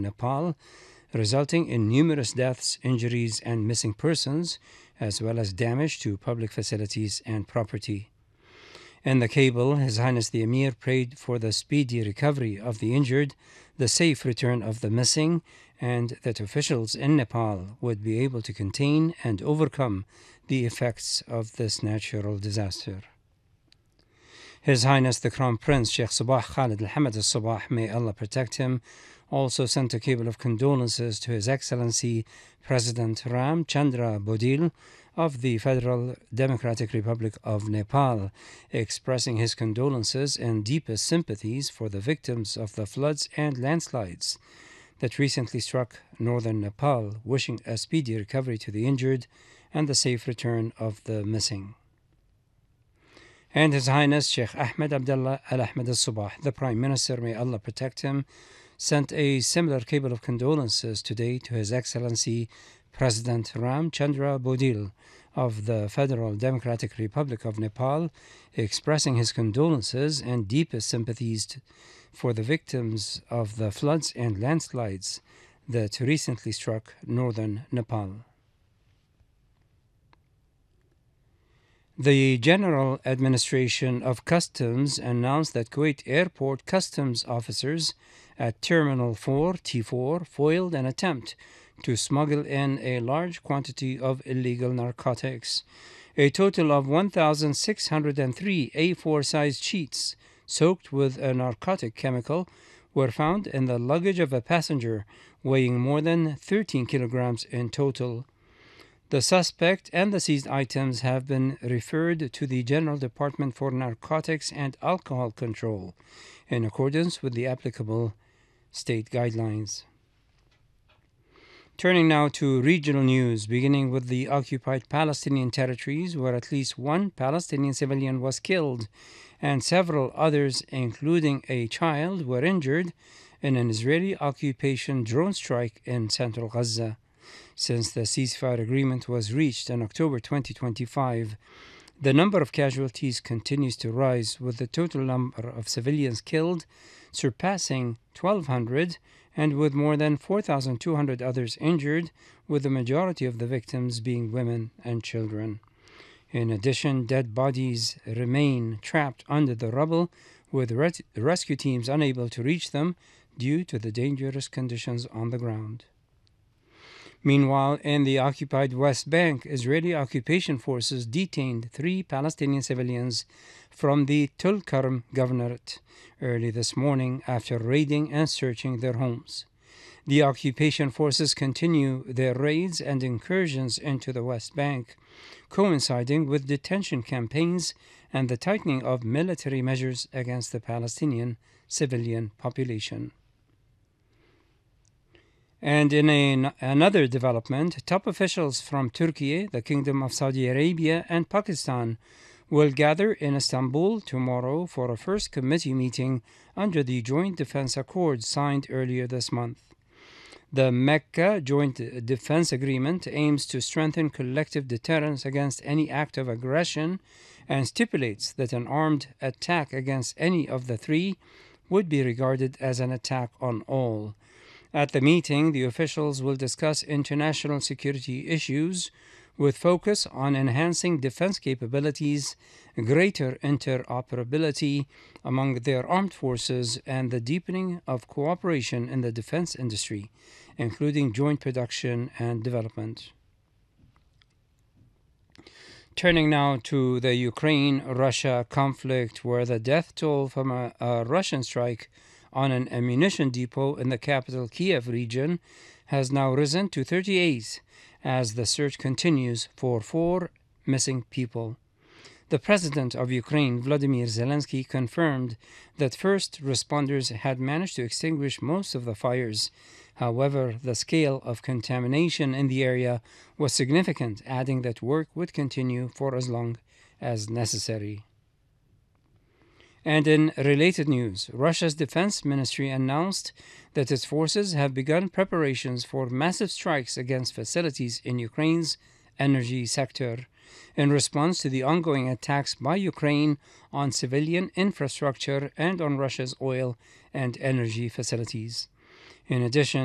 Nepal, resulting in numerous deaths, injuries, and missing persons, as well as damage to public facilities and property. In the cable, His Highness the Emir prayed for the speedy recovery of the injured, the safe return of the missing, and that officials in Nepal would be able to contain and overcome the effects of this natural disaster. His Highness the Crown Prince Sheikh Sabah Khalid Al-Hamad Al-Sabah, may Allah protect him, also sent a cable of condolences to His Excellency President Ram Chandra Bodil of the Federal Democratic Republic of Nepal, expressing his condolences and deepest sympathies for the victims of the floods and landslides that recently struck northern Nepal, wishing a speedy recovery to the injured and the safe return of the missing. And His Highness Sheikh Ahmed Abdullah Al-Ahmad Al-Sabah, the Prime Minister, may Allah protect him, sent a similar cable of condolences today to His Excellency President Ram Chandra Bodil of the Federal Democratic Republic of Nepal, expressing his condolences and deepest sympathies for the victims of the floods and landslides that recently struck northern Nepal. The General Administration of Customs announced that Kuwait Airport customs officers at Terminal 4 T4 foiled an attempt to smuggle in a large quantity of illegal narcotics. A total of 1,603 A4-sized sheets soaked with a narcotic chemical were found in the luggage of a passenger weighing more than 13 kilograms in total. The suspect and the seized items have been referred to the General Department for Narcotics and Alcohol Control in accordance with the applicable state guidelines. Turning now to regional news, beginning with the occupied Palestinian territories, where at least one Palestinian civilian was killed and several others, including a child, were injured in an Israeli occupation drone strike in central Gaza. Since the ceasefire agreement was reached in October 2025, the number of casualties continues to rise, with the total number of civilians killed surpassing 1,200 and with more than 4,200 others injured, with the majority of the victims being women and children. In addition, dead bodies remain trapped under the rubble, with rescue teams unable to reach them due to the dangerous conditions on the ground. Meanwhile, in the occupied West Bank, Israeli occupation forces detained 3 Palestinian civilians from the Tulkarm Governorate early this morning after raiding and searching their homes. The occupation forces continue their raids and incursions into the West Bank, coinciding with detention campaigns and the tightening of military measures against the Palestinian civilian population. And in another development, top officials from Turkey, the Kingdom of Saudi Arabia, and Pakistan will gather in Istanbul tomorrow for a first committee meeting under the Joint Defense Accord signed earlier this month. The Mecca Joint Defense Agreement aims to strengthen collective deterrence against any act of aggression and stipulates that an armed attack against any of the 3 would be regarded as an attack on all. At the meeting, the officials will discuss international security issues with focus on enhancing defense capabilities, greater interoperability among their armed forces, and the deepening of cooperation in the defense industry, including joint production and development. Turning now to the Ukraine-Russia conflict, where the death toll from a Russian strike on an ammunition depot in the capital Kiev region has now risen to 38 as the search continues for 4 missing people. The President of Ukraine, Volodymyr Zelensky, confirmed that first responders had managed to extinguish most of the fires. However, the scale of contamination in the area was significant, adding that work would continue for as long as necessary. And in related news, Russia's defense ministry announced that its forces have begun preparations for massive strikes against facilities in Ukraine's energy sector in response to the ongoing attacks by Ukraine on civilian infrastructure and on Russia's oil and energy facilities. In addition,